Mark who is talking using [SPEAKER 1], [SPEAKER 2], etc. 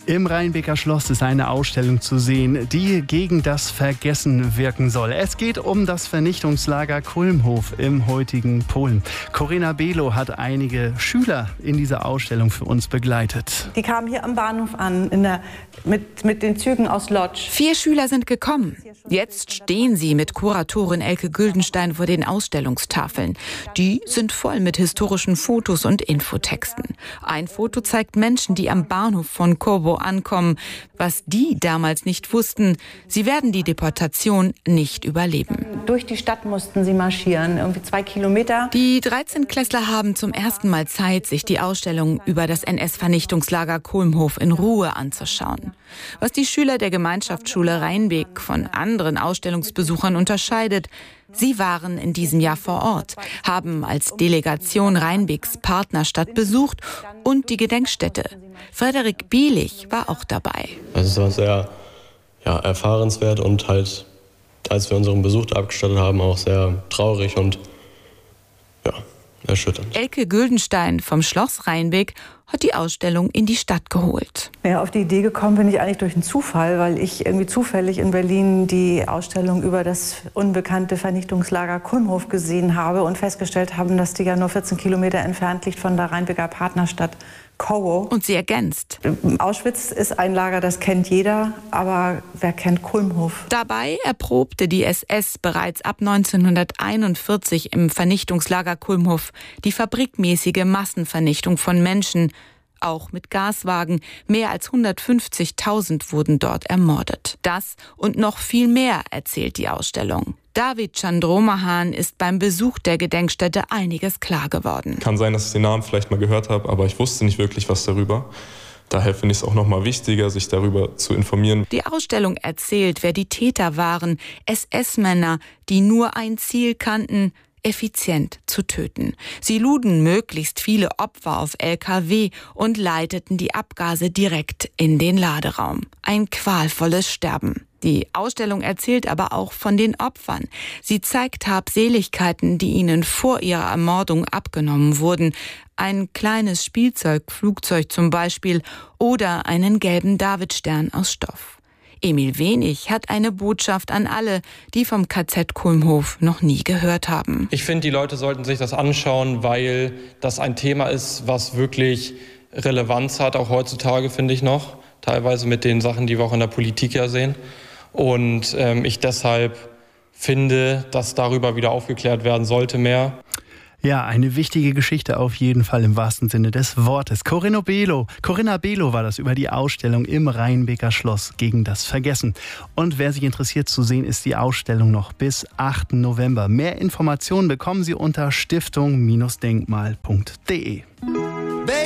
[SPEAKER 1] Im Rheinbeker Schloss ist eine Ausstellung zu sehen, die gegen das Vergessen wirken soll. Es geht um das Vernichtungslager Kulmhof im heutigen Polen. Corinna Below hat einige Schüler in dieser Ausstellung für uns begleitet.
[SPEAKER 2] Die kamen hier am Bahnhof an, mit den Zügen aus Lodz.
[SPEAKER 3] 4 Schüler sind gekommen. Jetzt stehen sie mit Kuratorin Elke Güldenstein vor den Ausstellungstafeln. Die sind voll mit historischen Fotos und Infotexten. Ein Foto zeigt Menschen, die am Bahnhof von Koło ankommen. Was die damals nicht wussten, sie werden die Deportation nicht überleben.
[SPEAKER 2] Durch die Stadt mussten sie marschieren, irgendwie 2 Kilometer.
[SPEAKER 3] Die 13-Klässler haben zum ersten Mal Zeit, sich die Ausstellung über das NS-Vernichtungslager Kulmhof in Ruhe anzuschauen. Was die Schüler der Gemeinschaftsschule Rheinbek von anderen Ausstellungsbesuchern unterscheidet: Sie waren in diesem Jahr vor Ort, haben als Delegation Rheinbeks Partnerstadt besucht und die Gedenkstätte. Frederik Bielich war auch dabei.
[SPEAKER 4] Es war sehr erfahrenswert und halt, als wir unseren Besuch da abgestattet haben, auch sehr traurig und erschütternd.
[SPEAKER 3] Elke Güldenstein vom Schloss Rheinbek hat die Ausstellung in die Stadt geholt.
[SPEAKER 2] Ja, auf die Idee gekommen bin ich eigentlich durch einen Zufall, weil ich irgendwie zufällig in Berlin die Ausstellung über das unbekannte Vernichtungslager Kulmhof gesehen habe und festgestellt habe, dass die ja nur 14 Kilometer entfernt liegt von der Rheinbeker Partnerstadt Koło.
[SPEAKER 3] Und sie ergänzt:
[SPEAKER 2] Auschwitz ist ein Lager, das kennt jeder, aber wer kennt Kulmhof?
[SPEAKER 3] Dabei erprobte die SS bereits ab 1941 im Vernichtungslager Kulmhof die fabrikmäßige Massenvernichtung von Menschen, auch mit Gaswagen. Mehr als 150.000 wurden dort ermordet. Das und noch viel mehr erzählt die Ausstellung. David Chandromahan ist beim Besuch der Gedenkstätte einiges klar geworden.
[SPEAKER 5] Kann sein, dass ich den Namen vielleicht mal gehört habe, aber ich wusste nicht wirklich was darüber. Daher finde ich es auch noch mal wichtiger, sich darüber zu informieren.
[SPEAKER 3] Die Ausstellung erzählt, wer die Täter waren: SS-Männer, die nur ein Ziel kannten: effizient zu töten. Sie luden möglichst viele Opfer auf LKW und leiteten die Abgase direkt in den Laderaum. Ein qualvolles Sterben. Die Ausstellung erzählt aber auch von den Opfern. Sie zeigt Habseligkeiten, die ihnen vor ihrer Ermordung abgenommen wurden. Ein kleines Spielzeugflugzeug zum Beispiel oder einen gelben Davidstern aus Stoff. Emil Wenig hat eine Botschaft an alle, die vom KZ Kulmhof noch nie gehört haben.
[SPEAKER 6] Ich finde, die Leute sollten sich das anschauen, weil das ein Thema ist, was wirklich Relevanz hat, auch heutzutage, finde ich noch. Teilweise mit den Sachen, die wir auch in der Politik ja sehen. Und ich deshalb finde, dass darüber wieder aufgeklärt werden sollte mehr.
[SPEAKER 1] Ja, eine wichtige Geschichte auf jeden Fall im wahrsten Sinne des Wortes. Corinna Below war das über die Ausstellung im Rheinbeker Schloss gegen das Vergessen. Und wer sich interessiert, zu sehen ist die Ausstellung noch bis 8. November. Mehr Informationen bekommen Sie unter stiftung-denkmal.de.